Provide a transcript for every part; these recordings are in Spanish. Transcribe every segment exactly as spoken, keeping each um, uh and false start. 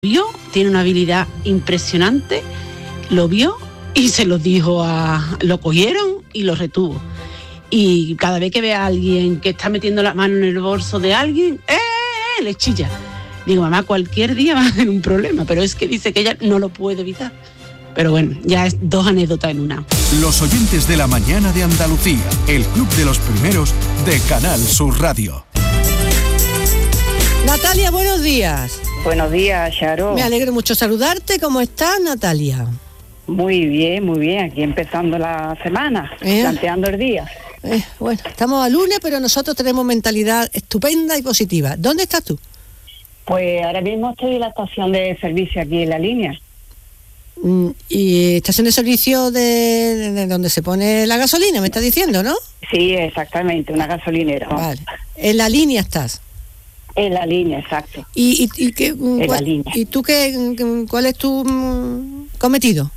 vio, tiene una habilidad impresionante, lo vio y se lo dijo a... lo cogieron y lo retuvo. Y cada vez que ve a alguien que está metiendo la mano en el bolso de alguien, ¡eh, eh, eh!, le chilla. Digo, mamá, cualquier día va a haber un problema, pero es que dice que ella no lo puede evitar. Pero bueno, ya es dos anécdotas en una. Los oyentes de la mañana de Andalucía, el club de los primeros de Canal Sur Radio. Natalia, buenos días. Buenos días, Charo. Me alegro mucho saludarte. ¿Cómo estás, Natalia? Muy bien, muy bien. Aquí empezando la semana, ¿Eh? planteando el día. Eh, bueno, estamos a lunes, pero nosotros tenemos mentalidad estupenda y positiva. ¿Dónde estás tú? Pues ahora mismo estoy en la estación de servicio aquí en la línea. Mm, ¿Y estación de servicio de, de, de donde se pone la gasolina, me estás diciendo, no? Sí, exactamente, una gasolinera. Vale. ¿En la línea estás? En la línea, exacto. ¿Y, y, y, qué, en cuál, la línea. ¿Y tú qué, cuál es tu mm, cometido?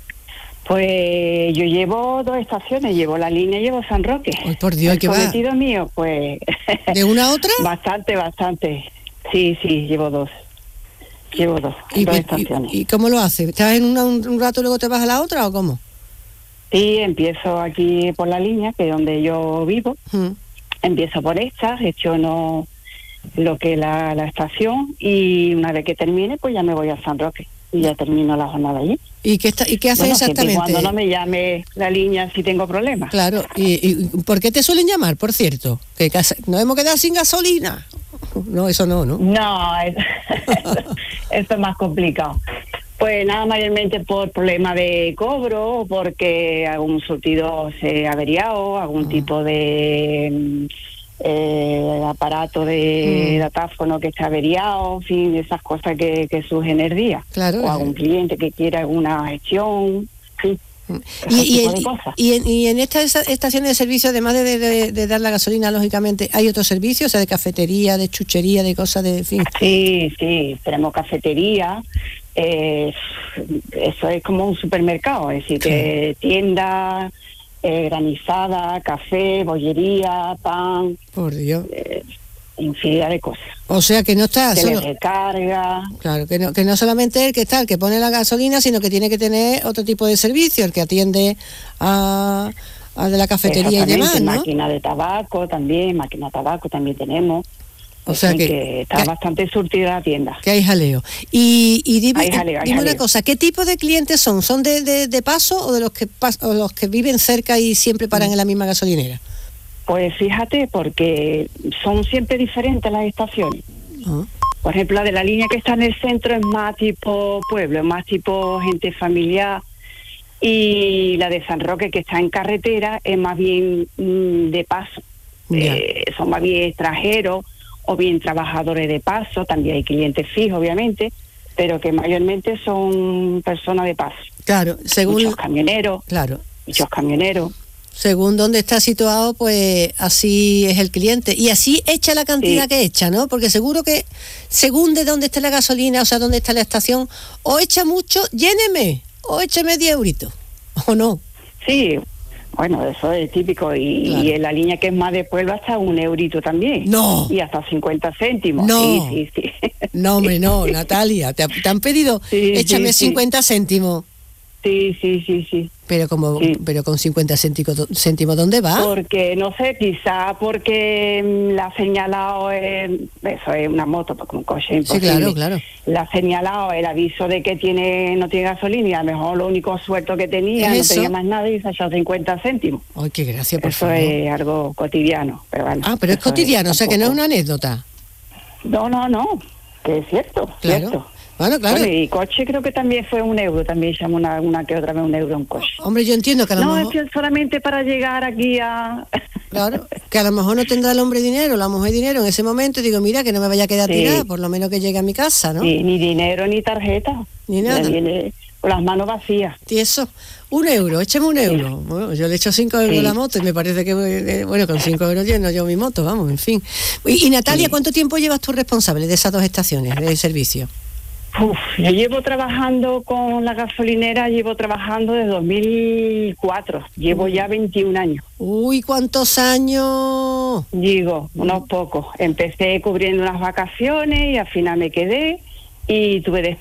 Pues yo llevo dos estaciones, llevo la línea y llevo San Roque. Ay, por Dios, el ¿qué va? El cometido mío, pues... ¿De una a otra? Bastante, bastante. Sí, sí, llevo dos. Llevo dos, ¿Y, dos y, estaciones. ¿Y, y cómo lo haces? ¿Estás en una, un, un rato y luego te vas a la otra o cómo? Sí, empiezo aquí por la línea, que es donde yo vivo. Hmm. Empiezo por esta, gestiono lo que es la, la estación y una vez que termine, pues ya me voy a San Roque y ya termino la jornada allí. ¿Y qué, está, y qué haces bueno, exactamente? Cuando no me llame la línea si tengo problemas. Claro, ¿y, y por qué te suelen llamar, por cierto? ¿Que nos hemos quedado sin gasolina? No, eso no, ¿no? No, eso, eso es más complicado. Pues nada, mayormente por problema de cobro, porque algún surtido se ha averiado, algún ah. tipo de eh, aparato de mm. datáfono que está averiado, en fin, esas cosas que, que surgen en el día. Claro. O algún cliente que quiera alguna gestión, sí. Y, y, en, y, en, y en estas estaciones de servicio, además de, de, de dar la gasolina, lógicamente, ¿hay otros servicios? O sea, de cafetería, de chuchería, de cosas de fin. Sí, sí, tenemos cafetería. Eh, eso es como un supermercado, es decir, que sí. tienda, eh, granizada, café, bollería, pan. Por Dios. Eh, infinidad de cosas. O sea que no está solo recarga. Claro, que no, que no solamente el que está, el que pone la gasolina, sino que tiene que tener otro tipo de servicio, el que atiende a, a de la cafetería y demás, ¿no? Máquina de tabaco también, máquina de tabaco también tenemos. O sea que, que está que, bastante surtida la tienda. Que hay jaleo. Y, y dime, hay jaleo, hay dime jaleo. una cosa, ¿qué tipo de clientes son? ¿Son de, de, de paso o de los que pas, o los que viven cerca y siempre paran en la misma gasolinera? Pues fíjate, porque son siempre diferentes las estaciones. Uh-huh. Por ejemplo, la de la línea que está en el centro es más tipo pueblo, es más tipo gente familiar. Y la de San Roque, que está en carretera, es más bien mmm, de paso. Yeah. Eh, son más bien extranjeros o bien trabajadores de paso. También hay clientes fijos, obviamente, pero que mayormente son personas de paso. Claro, según... Muchos camioneros. Claro. Muchos camioneros. Según dónde está situado, pues así es el cliente. Y así echa la cantidad sí. que echa, ¿no? Porque seguro que según de dónde esté la gasolina, o sea, dónde está la estación, o echa mucho, lléneme, o écheme diez euritos, ¿o no? Sí, bueno, eso es típico. Y, claro. y en la línea que es más de pueblo hasta un eurito también. No. Y hasta cincuenta céntimos. No. Sí, sí, sí. No, hombre, no, Natalia, te, te han pedido, sí, échame sí, cincuenta sí. céntimos. Sí, sí, sí, sí. Pero como, sí. pero con cincuenta céntimos, céntimos, ¿dónde va? Porque, no sé, quizá porque la ha señalado, el, eso es una moto, porque un coche es imposible. Sí, claro, claro. La ha señalado el aviso de que tiene no tiene gasolina y a lo mejor lo único suelto que tenía, no tenía más nada y se ha echado cincuenta céntimos. Ay, qué gracia, por eso favor. Eso es algo cotidiano, pero bueno. Ah, pero es cotidiano, es, o sea que no es una anécdota. No, no, no, que es cierto, claro. cierto. Bueno, claro. Bueno, y coche creo que también fue un euro, también llamó una, una que otra vez un euro un coche. Hombre, yo entiendo que a lo no, mejor... es que solamente para llegar aquí a... Claro, que a lo mejor no tendrá el hombre dinero, la mujer dinero en ese momento y digo, mira, que no me vaya a quedar sí. tirada, por lo menos que llegue a mi casa, ¿no? Sí, ni dinero, ni tarjeta. Ni nada. Viene con las manos vacías. Y eso, un euro, écheme un euro. Sí. Bueno, yo le echo cinco euros sí. a la moto y me parece que, bueno, con cinco euros lleno yo mi moto, vamos, en fin. Y, y Natalia, sí. ¿cuánto tiempo llevas tú responsable de esas dos estaciones de servicio? Uf, yo llevo trabajando con la gasolinera, llevo trabajando desde dos mil cuatro, llevo ya veintiún años. Uy, ¿cuántos años? Digo, unos pocos. Empecé cubriendo unas vacaciones y al final me quedé y tuve después